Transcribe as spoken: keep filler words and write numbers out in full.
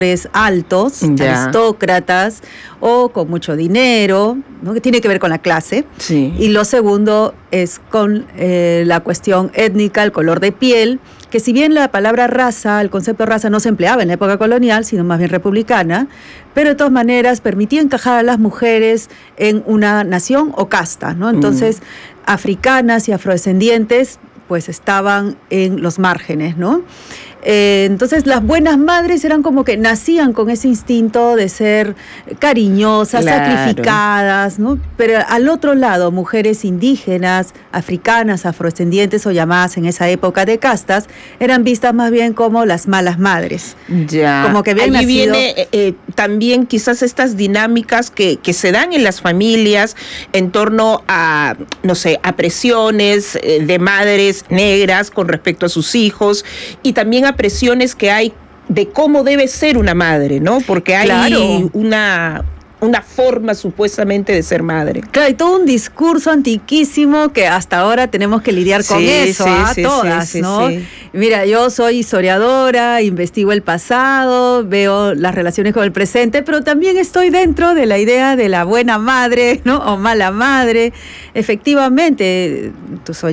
altos, Ya. aristócratas o con mucho dinero, ¿no? Que tiene que ver con la clase. Sí. Y lo segundo es con eh, la cuestión étnica, el color de piel, que si bien la palabra raza, el concepto raza no se empleaba en la época colonial, sino más bien republicana, pero de todas maneras permitía encajar a las mujeres en una nación o casta, ¿no? Entonces, mm. africanas y afrodescendientes pues estaban en los márgenes, ¿no? Eh, entonces las buenas madres eran como que nacían con ese instinto de ser cariñosas, Claro. sacrificadas, ¿no? Pero al otro lado, mujeres indígenas, africanas, afrodescendientes o llamadas en esa época de castas, eran vistas más bien como las malas madres. Ya. Como que habían Allí nacido... viene eh, también quizás estas dinámicas que, que se dan en las familias en torno a, no sé, a presiones eh, de madres negras con respecto a sus hijos y también a presiones que hay de cómo debe ser una madre, ¿no? Porque hay Claro. una, una forma supuestamente de ser madre. Claro, hay todo un discurso antiquísimo que hasta ahora tenemos que lidiar con Sí, eso, sí, a sí, todas, sí, sí, ¿no? sí. Mira, yo soy historiadora, investigo el pasado, veo las relaciones con el presente, pero también estoy dentro de la idea de la buena madre, ¿no? O mala madre. Efectivamente, tus